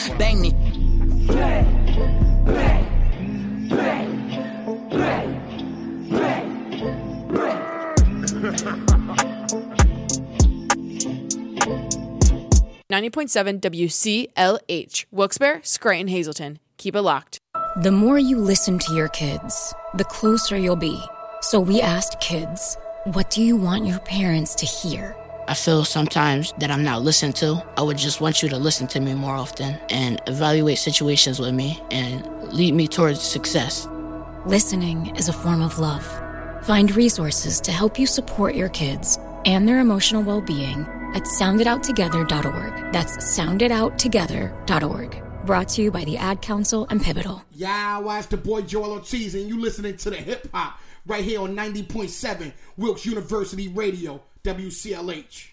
bang me. 90.7 WCLH, Wilkes-Barre, Scranton, Hazleton. Keep it locked. The more you listen to your kids, the closer you'll be. So we asked kids, what do you want your parents to hear? I feel sometimes that I'm not listened to. I would just want you to listen to me more often and evaluate situations with me and lead me towards success. Listening is a form of love. Find resources to help you support your kids and their emotional well-being at sounditouttogether.org. That's sounditouttogether.org. Brought to you by the Ad Council and Pivotal. Yeah, well, it's the boy Joel Ortiz, and you listening to the hip hop right here on 90.7 Wilkes University Radio, WCLH.